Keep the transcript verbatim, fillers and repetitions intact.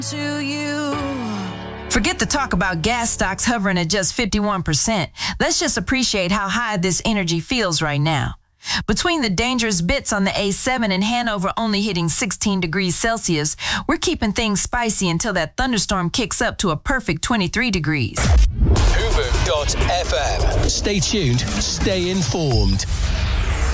To you. Forget the talk about gas stocks hovering at just fifty-one percent. Let's just appreciate how high this energy feels right now. Between the dangerous bits on the A seven and Hanover only hitting sixteen degrees Celsius, we're keeping things spicy until that thunderstorm kicks up to a perfect twenty-three degrees. Hoover dot f m. Stay tuned, stay informed.